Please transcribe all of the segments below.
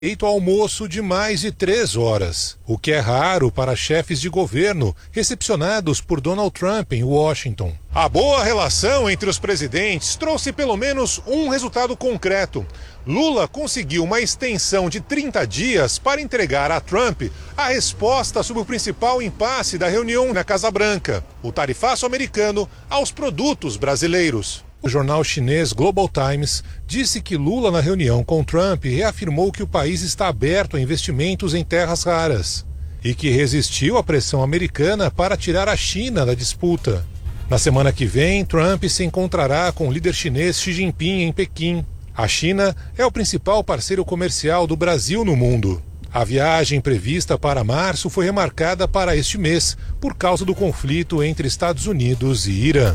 direito ao almoço de mais de 3 horas, o que é raro para chefes de governo recepcionados por Donald Trump em Washington. A boa relação entre os presidentes trouxe pelo menos um resultado concreto. Lula conseguiu uma extensão de 30 dias para entregar a Trump a resposta sobre o principal impasse da reunião na Casa Branca, o tarifaço americano aos produtos brasileiros. O jornal chinês Global Times disse que Lula, na reunião com Trump, reafirmou que o país está aberto a investimentos em terras raras e que resistiu à pressão americana para tirar a China da disputa. Na semana que vem, Trump se encontrará com o líder chinês Xi Jinping em Pequim. A China é o principal parceiro comercial do Brasil no mundo. A viagem prevista para março foi remarcada para este mês por causa do conflito entre Estados Unidos e Irã.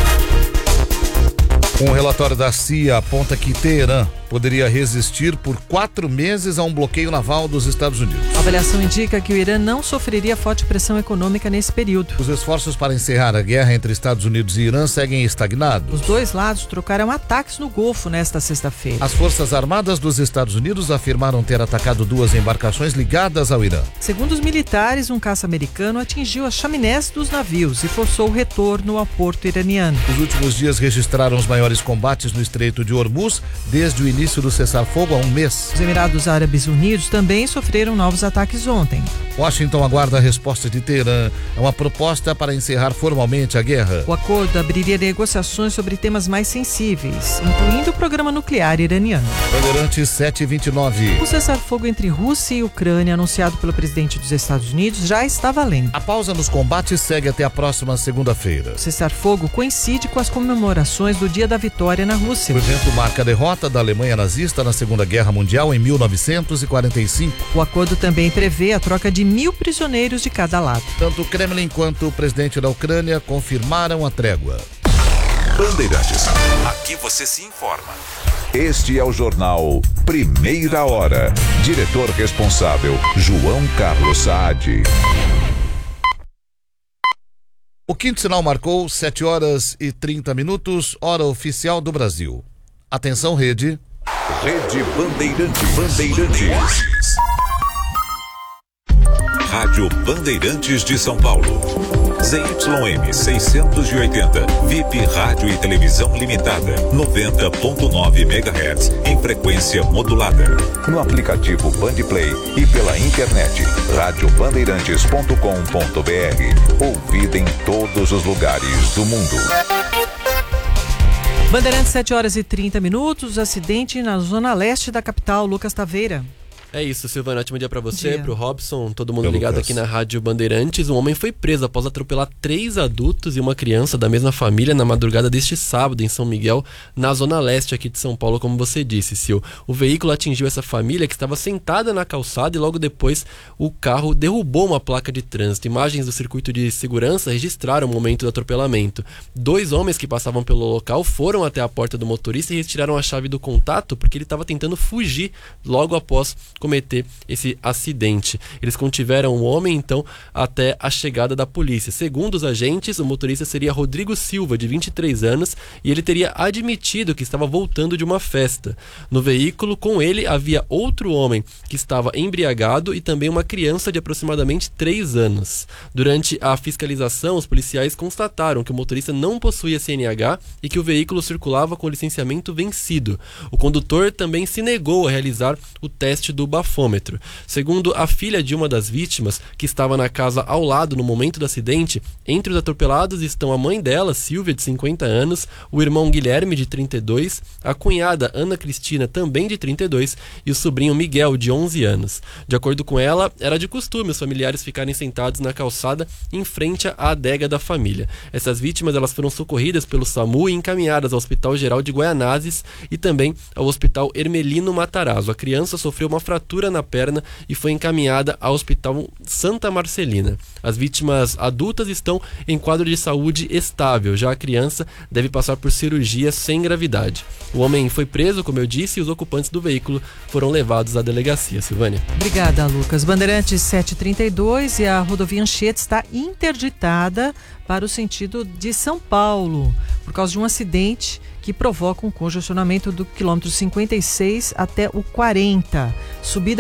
Um relatório da CIA aponta que Teherã poderia resistir por 4 meses a um bloqueio naval dos Estados Unidos. A avaliação indica que o Irã não sofreria forte pressão econômica nesse período. Os esforços para encerrar a guerra entre Estados Unidos e Irã seguem estagnados. Os dois lados trocaram ataques no Golfo nesta sexta-feira. As Forças Armadas dos Estados Unidos afirmaram ter atacado 2 embarcações ligadas ao Irã. Segundo os militares, um caça americano atingiu as chaminés dos navios e forçou o retorno ao porto iraniano. Os últimos dias registraram os maiores combates no Estreito de Hormuz desde o início do cessar-fogo há um mês. Os Emirados Árabes Unidos também sofreram novos ataques ontem. Washington aguarda a resposta de Teherã. É uma proposta para encerrar formalmente a guerra. O acordo abriria negociações sobre temas mais sensíveis, incluindo o programa nuclear iraniano. Bandeirantes 729. O cessar-fogo entre Rússia e Ucrânia, anunciado pelo presidente dos Estados Unidos, já está valendo. A pausa nos combates segue até a próxima segunda-feira. O cessar-fogo coincide com as comemorações do Dia da Vitória na Rússia. O evento marca a derrota da Alemanha nazista na Segunda Guerra Mundial em 1945. O acordo também prevê a troca de 1.000 prisioneiros de cada lado. Tanto o Kremlin quanto o presidente da Ucrânia confirmaram a trégua. Bandeirantes. Aqui você se informa. Este é o jornal Primeira Hora. Diretor responsável, João Carlos Saad. O quinto sinal marcou 7 horas e 30 minutos, hora oficial do Brasil. Atenção, rede. Rede Bandeirantes. Rádio Bandeirantes de São Paulo. ZYM 680, VIP Rádio e Televisão Limitada, 90.9 MHz, em frequência modulada. No aplicativo Bandplay e pela internet, radiobandeirantes.com.br. Ouvida em todos os lugares do mundo. Bandeirantes, 7 horas e 30 minutos, acidente na zona leste da capital. Lucas Taveira. É isso, Silvana, ótimo dia pra você, Dia. Pro Robson, todo mundo ligado aqui na Rádio Bandeirantes. Um homem foi preso após atropelar 3 adultos e uma criança da mesma família na madrugada deste sábado em São Miguel, na zona leste aqui de São Paulo, como você disse, Sil. O veículo atingiu essa família que estava sentada na calçada e logo depois o carro derrubou uma placa de trânsito. Imagens do circuito de segurança registraram o momento do atropelamento. 2 homens que passavam pelo local foram até a porta do motorista e retiraram a chave do contato porque ele estava tentando fugir logo após cometer esse acidente. Eles contiveram o homem, então, até a chegada da polícia. Segundo os agentes, o motorista seria Rodrigo Silva, de 23 anos, e ele teria admitido que estava voltando de uma festa. No veículo, com ele, havia outro homem que estava embriagado e também uma criança de aproximadamente 3 anos. Durante a fiscalização, os policiais constataram que o motorista não possuía CNH e que o veículo circulava com licenciamento vencido. O condutor também se negou a realizar o teste do bafômetro. Segundo a filha de uma das vítimas, que estava na casa ao lado no momento do acidente, entre os atropelados estão a mãe dela, Silvia, de 50 anos, o irmão Guilherme, de 32, a cunhada Ana Cristina, também de 32, e o sobrinho Miguel, de 11 anos. De acordo com ela, era de costume os familiares ficarem sentados na calçada em frente à adega da família. Essas vítimas elas foram socorridas pelo SAMU e encaminhadas ao Hospital Geral de Guaianazes e também ao Hospital Hermelino Matarazzo. A criança sofreu uma fratura na perna e foi encaminhada ao Hospital Santa Marcelina. As vítimas adultas estão em quadro de saúde estável, já a criança deve passar por cirurgia sem gravidade. O homem foi preso, como eu disse, e os ocupantes do veículo foram levados à delegacia. Silvânia. Obrigada, Lucas. Bandeirantes 732 e a rodovia Anchieta está interditada para o sentido de São Paulo, por causa de um acidente que provocam congestionamento do quilômetro 56 até o 40. Subida